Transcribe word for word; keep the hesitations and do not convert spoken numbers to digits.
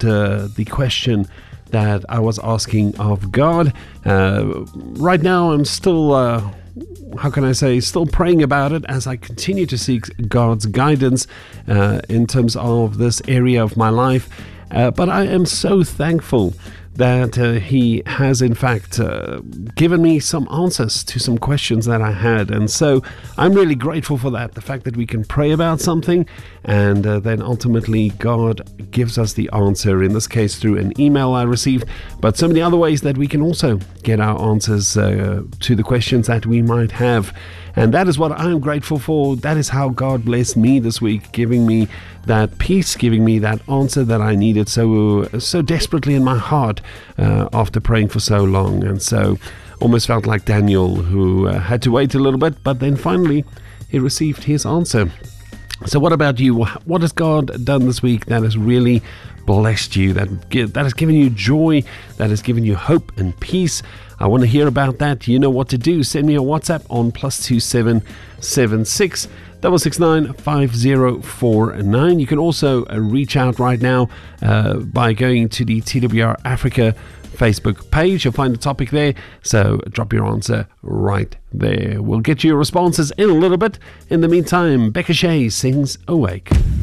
about uh, the question that I was asking of God. Uh, right now, I'm still, uh, how can I say, still praying about it as I continue to seek God's guidance uh, in terms of this area of my life. Uh, but I am so thankful that uh, he has in fact uh, given me some answers to some questions that I had, and so I'm really grateful for that, the fact that we can pray about something and uh, then ultimately God gives us the answer, in this case through an email I received, but so many other ways that we can also get our answers uh, to the questions that we might have. And that is what I'm grateful for. That is how God blessed me this week, giving me that peace, giving me that answer that I needed so so desperately in my heart uh, after praying for so long. And so almost felt like Daniel, who uh, had to wait a little bit, but then finally he received his answer. So what about you? What has God done this week that has really blessed you, that that has given you joy, that has given you hope and peace? I want to hear about that. You know what to do. Send me a WhatsApp on plus two seven seven six double six nine five zero four nine. You can also uh, reach out right now uh, by going to the T W R Africa Facebook page. You'll find the topic there, so drop your answer right there. We'll get your responses in a little bit. In the meantime, Becca Shea sings Awake.